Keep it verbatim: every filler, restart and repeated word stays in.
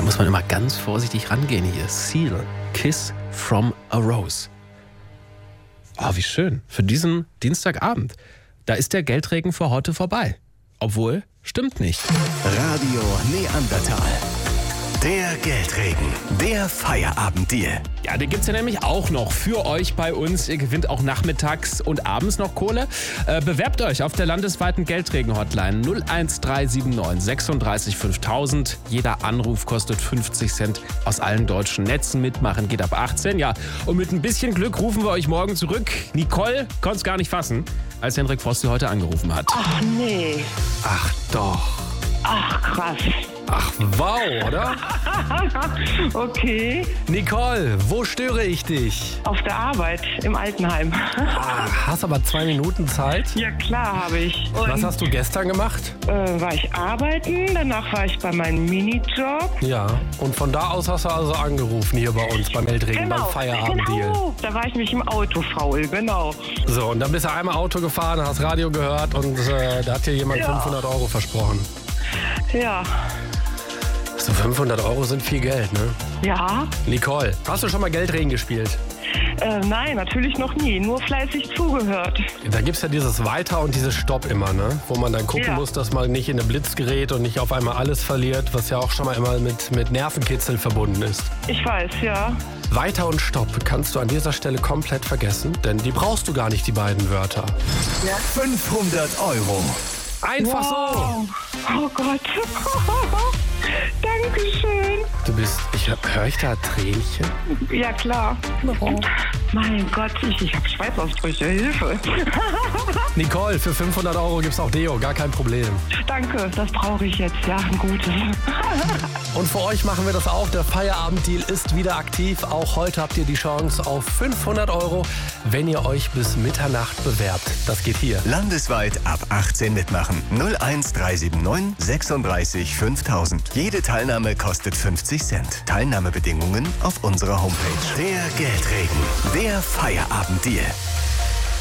Da muss man immer ganz vorsichtig rangehen hier. Seal, Kiss from a Rose. Oh, wie schön. Für diesen Dienstagabend. Da ist der Geldregen für heute vorbei. Obwohl, stimmt nicht. Radio Neandertal. Der Geldregen, der Feierabenddeal. Ja, den gibt's ja nämlich auch noch für euch bei uns. Ihr gewinnt auch nachmittags und abends noch Kohle. Äh, bewerbt euch auf der landesweiten Geldregen-Hotline null eins drei sieben neun sechsunddreißig fünftausend. Jeder Anruf kostet fünfzig Cent. Aus allen deutschen Netzen mitmachen geht ab achtzehn. Ja, und mit ein bisschen Glück rufen wir euch morgen zurück. Nicole konnte es gar nicht fassen, als Hendrik Frost sie heute angerufen hat. Ach nee. Ach doch. Ach krass. Ach wow, oder? Okay. Nicole, wo störe ich dich? Auf der Arbeit im Altenheim. Ah, hast aber zwei Minuten Zeit. Ja klar habe ich. Und, Was hast du gestern gemacht? Äh, war ich arbeiten, danach war ich bei meinem Minijob. Ja, und von da aus hast du also angerufen hier bei uns beim Geldregen, Genau, beim Feierabenddeal. genau. Da war ich mich im Auto faul, genau. So, und dann bist du einmal Auto gefahren, hast Radio gehört und äh, da hat dir jemand Ja. fünfhundert Euro versprochen. Ja. So fünfhundert Euro sind viel Geld, ne? Ja. Nicole, hast du schon mal Geldregen gespielt? Äh, nein, natürlich noch nie. Nur fleißig zugehört. Da gibt es ja dieses Weiter und dieses Stopp immer, ne? Wo man dann gucken Ja. muss, dass man nicht in den Blitz gerät und nicht auf einmal alles verliert, was ja auch schon mal immer mit, mit Nervenkitzel verbunden ist. Ich weiß, ja. Weiter und Stopp kannst du an dieser Stelle komplett vergessen, denn die brauchst du gar nicht, die beiden Wörter. fünfhundert Euro. Einfach Wow. Oh Gott. Dankeschön. so. Du bist, ich höre ich da Tränchen? Ja, klar. Mein Gott, ich, ich habe Schweißausbrüche. Hilfe. Nicole, für fünfhundert Euro gibt's auch Deo, gar kein Problem. Danke, das brauche ich jetzt. Ja, ein gutes. Und für euch machen wir das auch. Der Feierabenddeal ist wieder aktiv. Auch heute habt ihr die Chance auf fünfhundert Euro, wenn ihr euch bis Mitternacht bewerbt. Das geht hier. Landesweit ab achtzehn mitmachen. null eins drei sieben neun sechsunddreißig fünftausend. Jede Teilnahme kostet fünfzig Cent. Teilnahmebedingungen auf unserer Homepage. Der Geldregen, der Feierabenddeal.